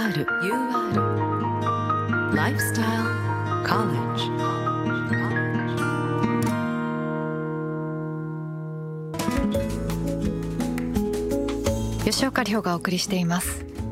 UR Lifestyle College。吉岡里帆がお送りしています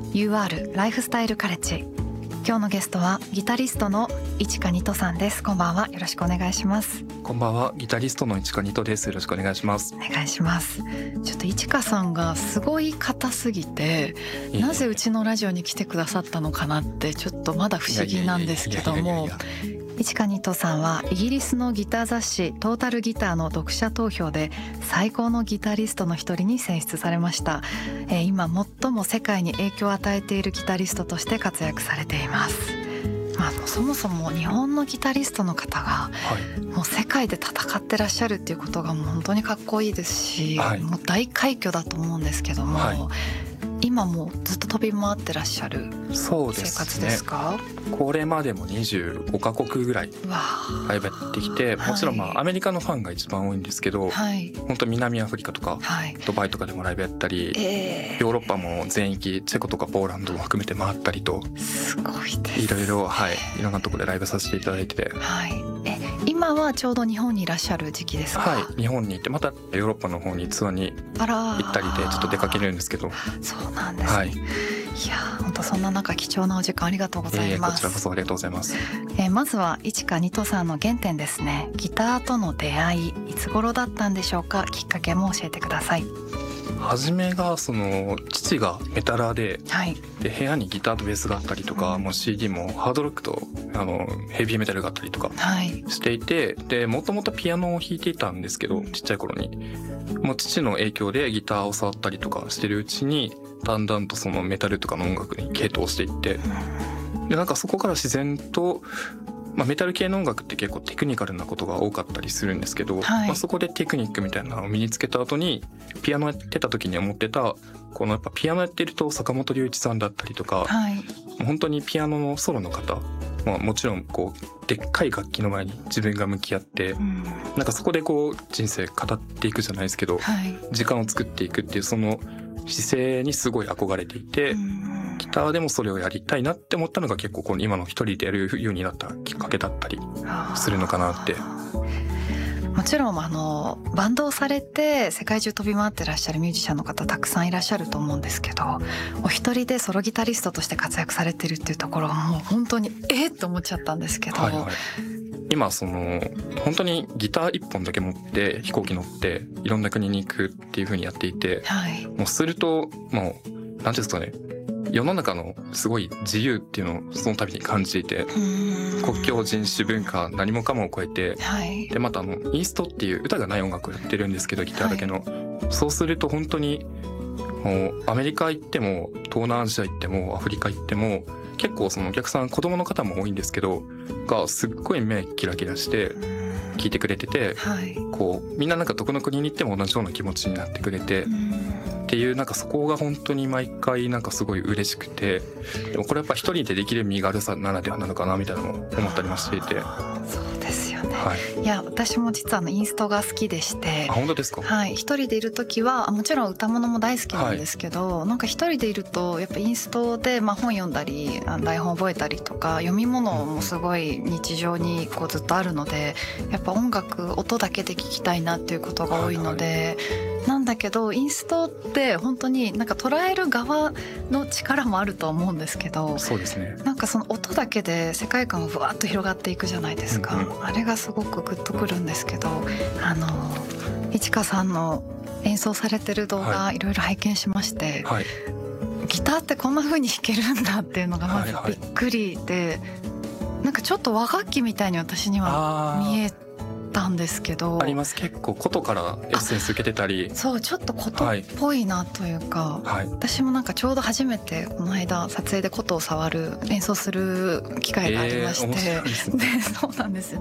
UR ライフスタイルカレッジ。今日のゲストはギタリストの市川二斗さんです。こんばんは、よろしくお願いします。 こんばんは、ギタリストの市川二斗です。よろしくお願いします。 お願いします。ちょっと市川さんがすごい方すぎて、なぜうちのラジオに来てくださったのかなってちょっとまだ不思議なんですけども、市川二斗さんはイギリスのギター雑誌トータルギターの読者投票で最高のギタリストの一人に選出されました。今最も世界に影響を与えているギタリストとして活躍されています。そもそも日本のギタリストの方がもう世界で戦ってらっしゃるっていうことがもう本当にかっこいいですし、もう大快挙だと思うんですけども、今もずっと飛び回ってらっしゃる生活ですか？ そうですね、これまでも25カ国ぐらいライブやってきて、もちろんアメリカのファンが一番多いんですけど、本当南アフリカとか、ドバイとかでもライブやったり、ヨーロッパも全域チェコとかポーランドも含めて回ったりと、 すごいです。 いろいろ、いろんなところでライブさせていただいてて、 今はちょうど日本にいらっしゃる時期ですか？ 日本に行ってまたヨーロッパの方にツアーに行ったりでちょっと出かけるんですけど。 そうなんですね。いや本当そんな中貴重なお時間ありがとうございます。 こちらこそありがとうございます。 まずは市川二斗さんの原点ですね。ギターとの出会い、いつ頃だったんでしょうか？きっかけも教えてください。 初めが父がメタラーで、で部屋にギターとベースがあったりとか、もう CD もハードロックとヘビーメタルがあったりとかしていて、でもともとピアノを弾いていたんですけど、ちっちゃい頃にもう父の影響でギターを触ったりとかしてるうちに、だんだんとそのメタルとかの音楽に傾倒していって、でなんかそこから自然と、メタル系の音楽って結構テクニカルなことが多かったりするんですけど、そこでテクニックみたいなのを身につけた後に、ピアノやってた時に思ってたこのやっぱピアノやってると坂本龍一さんだったりとか、もう本当にピアノのソロの方、もちろんこうでっかい楽器の前に自分が向き合って、なんかそこでこう人生語っていくじゃないですけど、時間を作っていくっていうその姿勢にすごい憧れていて、ギターでもそれをやりたいなって思ったのが結構この今の一人でやるようになったきっかけだったりするのかなって。 もちろんバンドをされて世界中飛び回ってらっしゃるミュージシャンの方たくさんいらっしゃると思うんですけど、お一人でソロギタリストとして活躍されてるっていうところがもう本当にって思っちゃったんですけど、 今本当にギター一本だけ持って飛行機乗っていろんな国に行くっていう風にやっていて、もうするともう何ていうんですかね、世の中のすごい自由っていうのをその度に感じていて、国境人種文化何もかもを超えて、でまたインストっていう歌がない音楽をやってるんですけど、ギターだけの、そうすると本当にもうアメリカ行っても東南アジア行ってもアフリカ行っても結構そのお客さん子供の方も多いんですけどがすっごい目キラキラして聞いてくれてて、こうみんななんかどこの国に行っても同じような気持ちになってくれてっていう、なんかそこが本当に毎回なんかすごい嬉しくて、でもこれやっぱ一人でできる身軽さならではなのかなみたいなのも思ったりもしていて。 そうですよね。いや私も実はインストが好きでして。 本当ですか？ 一人でいる時はもちろん歌物も大好きなんですけど、なんか一人でいるとやっぱインストで本読んだり台本覚えたりとか読み物もすごい日常にこうずっとあるので、やっぱ音楽音だけで聴きたいなっていうことが多いので、なんだけどインストって本当になんか捉える側の力もあると思うんですけど、 そうですね、 なんかその音だけで世界観がふわっと広がっていくじゃないですか、あれがすごくグッとくるんですけど、市川さんの演奏されてる動画いろいろ拝見しまして、ギターってこんな風に弾けるんだっていうのがまずびっくりで、なんかちょっと和楽器みたいに私には見えたんですけど。 あります。結構琴からエッセンス受けてたり、 そうちょっと琴っぽいなというか、私もなんかちょうど初めてこの間撮影で琴を触る演奏する機会がありまして、でそうなんですよ。